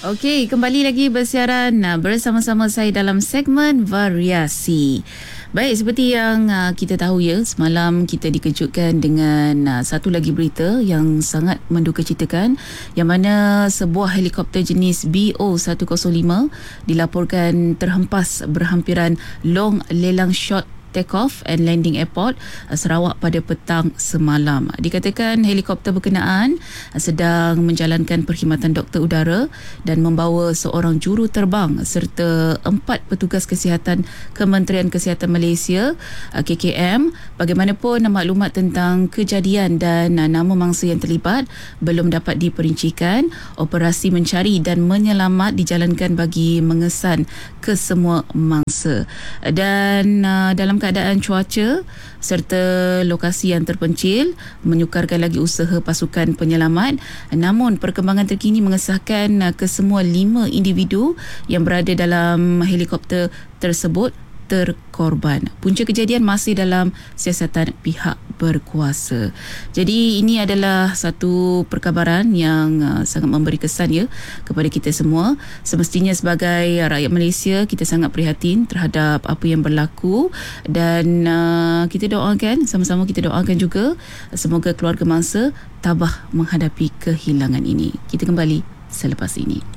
Okey, kembali lagi bersiaran bersama-sama saya dalam segmen variasi. Baik, seperti yang kita tahu ya, semalam kita dikejutkan dengan satu lagi berita yang sangat mendukacitakan, yang mana sebuah helikopter jenis BO-105 dilaporkan terhempas berhampiran Long Lelang Short Takeoff and Landing Airport, Sarawak pada petang semalam. Dikatakan helikopter berkenaan sedang menjalankan perkhidmatan doktor udara dan membawa seorang juru terbang serta 4 petugas kesihatan Kementerian Kesihatan Malaysia KKM. Bagaimanapun maklumat tentang kejadian dan nama mangsa yang terlibat belum dapat diperincikan. Operasi mencari dan menyelamat dijalankan bagi mengesan kesemua mangsa. Dan dalam keadaan cuaca serta lokasi yang terpencil menyukarkan lagi usaha pasukan penyelamat. Namun perkembangan terkini mengesahkan kesemua 5 individu yang berada dalam helikopter tersebut terkorban. Punca kejadian masih dalam siasatan pihak berkuasa. Jadi ini adalah satu perkabaran yang sangat memberi kesan ya kepada kita semua. Semestinya sebagai rakyat Malaysia kita sangat prihatin terhadap apa yang berlaku dan kita doakan, sama-sama kita doakan juga semoga keluarga mangsa tabah menghadapi kehilangan ini. Kita kembali selepas ini.